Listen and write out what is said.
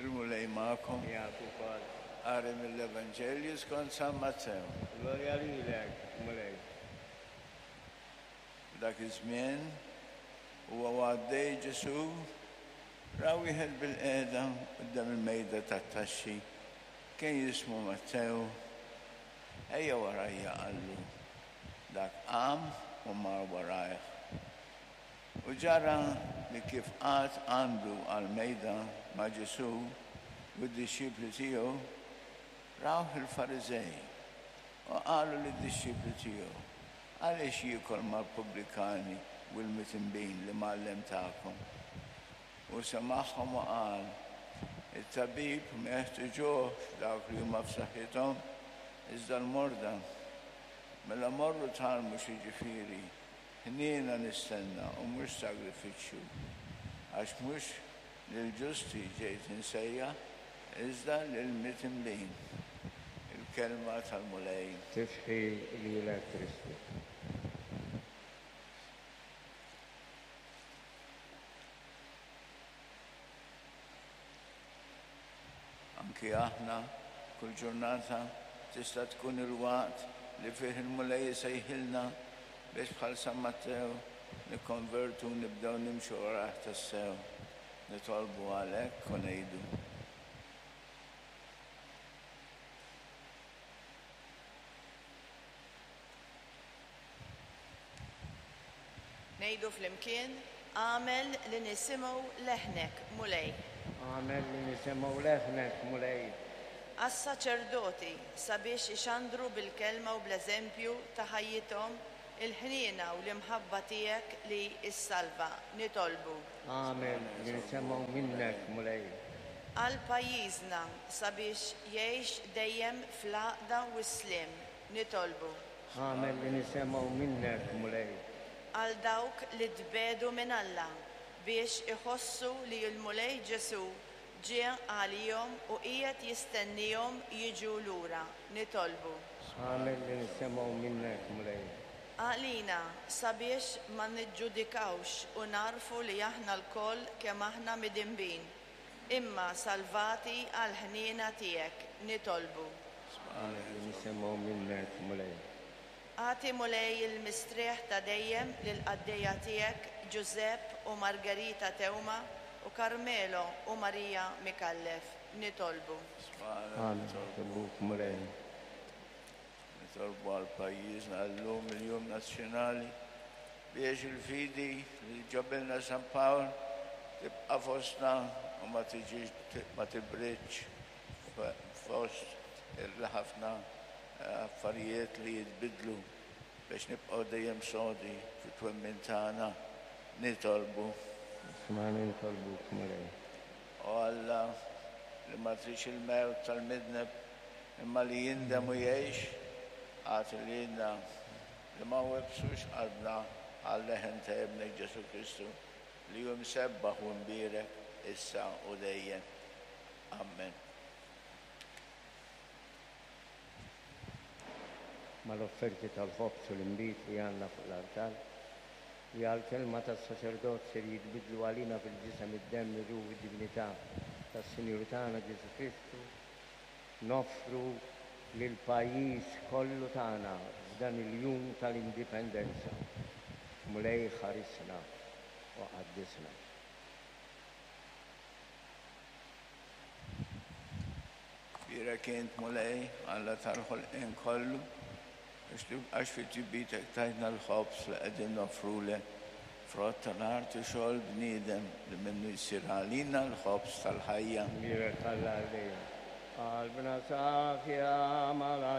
Il-mulej ma'kom. Jgħaku kol. Għari mill-Evangelju skont San Mattew. Gloria lilek, mulej. Dak iż-żmien huwa għaddej Ġesu ra wieħed bil-qiegħda quddiem il-mejda tat-taxxi kien jismu Mattew. Ejja warajja qallu. Dak qam u mar warajh. U ġara li kif qatt għandu għal-mejda ma' Ġesu u d-disċipli tiegħu rawh il-Farizej u qalu lid-disċipli tiegħu għaliex jiekol mal-pubblikani u l-mitinbin li mgħallem tagħkom. U semaħħom u qal it-tabib ma jeħtieġuhx dawk li huma f'saħħithom iżda l-morda. Mela morru tgħallmu xi ġifieri ħniena nistenna u mhux sagrifiċċju għax mhux lill-ġusti ġejt insejja iżda lill-mitinbin. Il-kelma tal-mulej. Tifħi lilek Kristu. Anki aħna kull ġurnata tista' tkun il-waqt li fih il-mulej jsejħilna biex bħal San Mattew nikkonvertu nibdew nimxu waraħ tas-sew. Nitolbu għalhekk u ngħidu. Ngħidu flimkien għamel li nisimgħu leħnek mulej. Għamel li nisimgħu leħnek mulej. Għas-saċerdoti sabiex ixandru bil-kelma u bl-eżempju ta' ħajjithom il-ħniena u l-imħabba tiegħek li issalva nitolbu. Għamel li nisimgħu minnek mulej. Għal pajjiżna sabiex jgħix dejjem fl-għaqda u s-slim nitolbu. Għamel li nisimgħu minnek mulej. Għal dawk li tbedu minn Alla biex iħossu li l-mulej Ġesu ġie għalihom u qiegħed jistennihom jiġu lura nitolbu. Għamel li nisimgħu minnek mulej. Għalina sabiex ma niġġudikawx u narfu li aħna l-koll kemm aħna midinbin, imma salvati għal ħniena tiegħek nitolbu. Għamel li nisimgħu minnek mulej. Għati mulej il-mistrieħ ta' dejjem lill-qaddejja tiegħek Giuseppe u Margherita Teuma u Carmelo u Marija Mikallef nitolbu. Għamel mulej. Nitolbu għal-pajjiżna llum il-jum nazzjonali biex il-fidi li ġobilna San Pawl tibqa' fostna u ma tibriċ fost il-ħafna affarijiet li jitbidlu biex nibqgħu dejjem sodi fit-twemmin tagħna nitolbu. Smani nitolbu mulej. U Alla li ma trix il-mewt tal-midneb imma li jindem u jgħix għati li jinna li ma websux qalbna għal-leħen ta' ibnek Ġesu Kristu li jum sebbaħ u mbirek issa u dejjem. Amen. Ma l-offerti tal-ħobs u l-imbit li għanna fuq l-altar li għal-kelma tas-saċerdot se jitbidlu għalina fil-ġisem id-dem u id-divinità tas-Sinjur tagħna Ġesu Kristu noffru lill-pajjiż kollu tagħna f'dan il-jum tal-indipendenza. Mulej ħarisna u qaddisna. Kbira kienet mulej Alla tal-ħolqien kollu għax fit-tibitek tajtna l-ħobs li qegħdin noffrulek frott tal-art u xogħol bniedem li minnu jsir għalina l-ħobs tal-ħajja. Kbira Alla għalija. Qalbna safja